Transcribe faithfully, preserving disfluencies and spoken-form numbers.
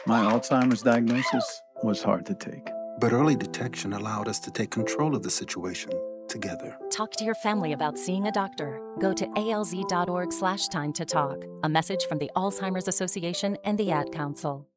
My Alzheimer's diagnosis was hard to take. But early detection allowed us to take control of the situation together. Talk to your family about seeing a doctor. Go to alz.org slash time to talk. A message from the Alzheimer's Association and the Ad Council.